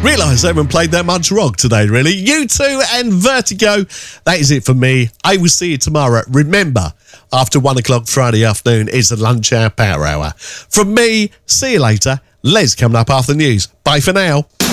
Realise I haven't played that much rock today, really. U2 and Vertigo. That is it for me. I will see you tomorrow. Remember, after 1 o'clock Friday afternoon is the lunch hour power hour. From me, see you later. Les coming up after the news. Bye for now.